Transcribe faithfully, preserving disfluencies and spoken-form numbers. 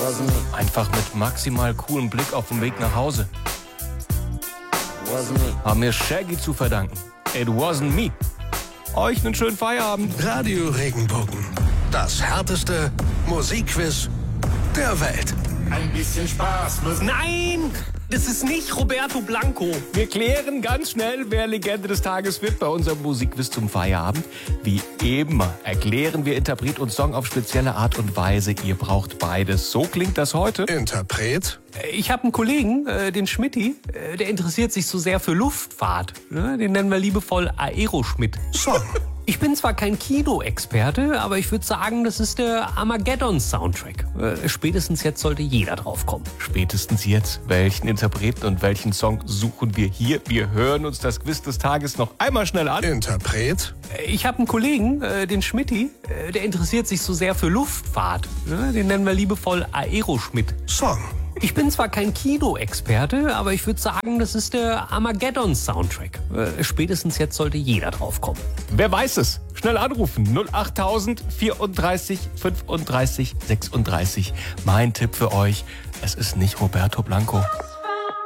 Einfach mit maximal coolem Blick auf den Weg nach Hause. Haben mir Shaggy zu verdanken. It wasn't me. Euch einen schönen Feierabend. Radio Regenbogen. Das härteste Musikquiz der Welt. Ein bisschen Spaß muss... Nein, das ist nicht Roberto Blanco. Wir klären ganz schnell, wer Legende des Tages wird bei unserem Musikquiz zum Feierabend. Wie immer erklären wir Interpret und Song auf spezielle Art und Weise. Ihr braucht beides. So klingt das heute. Interpret. Ich habe einen Kollegen, äh, den Schmidti, äh, der interessiert sich so sehr für Luftfahrt. Ne? Den nennen wir liebevoll Aeroschmidt. Song. Ich bin zwar kein Kinoexperte, aber ich würde sagen, das ist der Armageddon-Soundtrack. Äh, spätestens jetzt sollte jeder drauf kommen. Spätestens jetzt. Welchen Interpreten und welchen Song suchen wir hier? Wir hören uns das Quiz des Tages noch einmal schnell an. Interpret. Ich habe einen Kollegen, äh, den Schmidti, äh, der interessiert sich so sehr für Luftfahrt. Ne? Den nennen wir liebevoll Aeroschmidt. Song. Ich bin zwar kein Kinoexperte, aber ich würde sagen, das ist der Armageddon-Soundtrack. Äh, spätestens jetzt sollte jeder drauf kommen. Wer weiß es? Schnell anrufen. null achttausend vierunddreißig fünfunddreißig sechsunddreißig. Mein Tipp für euch, es ist nicht Roberto Blanco.